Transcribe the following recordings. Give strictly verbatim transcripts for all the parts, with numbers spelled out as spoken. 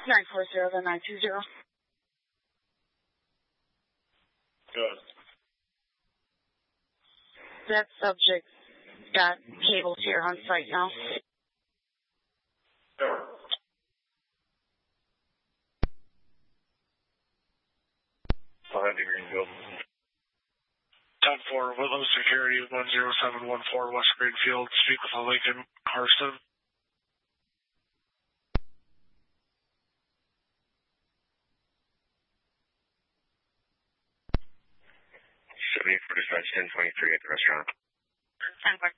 nine four zero to nine two zero. Good. That subject got cables here on site now. Sure. Behind the Greenfield. ten four, Woodland Security, one zero seven one four, West Greenfield. Speak with a Lincoln Carson. seventy for dispatch ten twenty-three at the restaurant. ten four.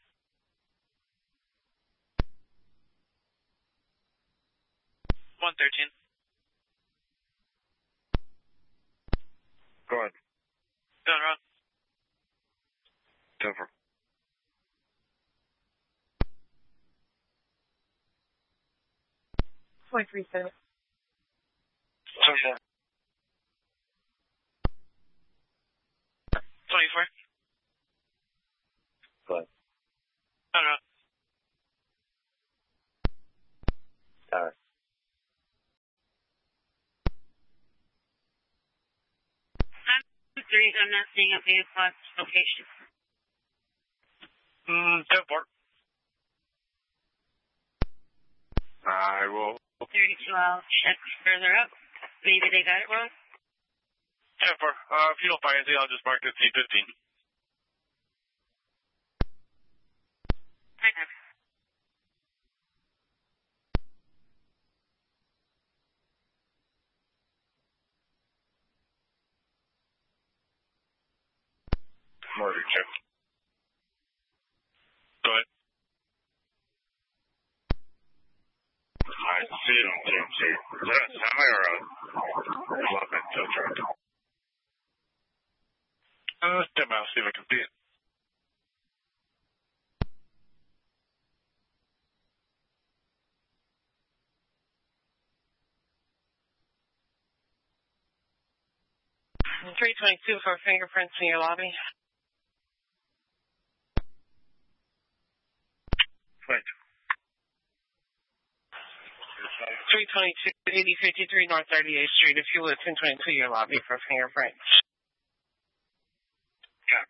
one thirteen. Go ahead. Going wrong. ten four. four three seven. ten four. twenty-four. Go ahead. Going wrong. All right. Three, I'm not seeing a V plus location. Mm, ten four. I will. thirty-two, I'll check further up. Maybe they got it wrong. ten four. Uh, if you don't find anything, I'll just mark it C fifteen. Okay. Murder check. Go ahead. I see it on T M C. Is that a semi or a eleven tow truck? Uh, ten miles, see if I can see it. three twenty-two for fingerprints in your lobby. Right. three twenty-two, eighty fifty-three North thirty-eighth Street. If you would, ten twenty-two your lobby for fingerprints. Yeah.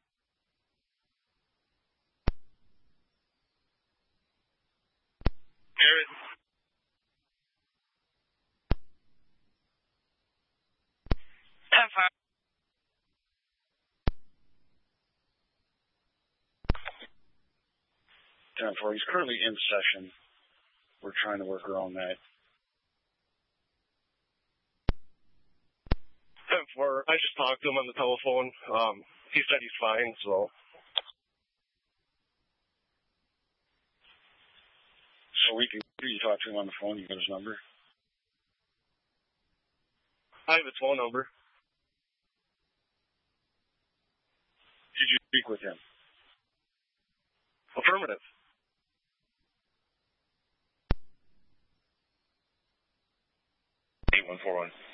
Garrett. ten five. ten four. He's currently in session. We're trying to work around that. ten four. I just talked to him on the telephone. Um, he said he's fine, so. So we can, you talk to him on the phone, you got his number? I have his phone number. Did you speak with him? Affirmative. eight one four one.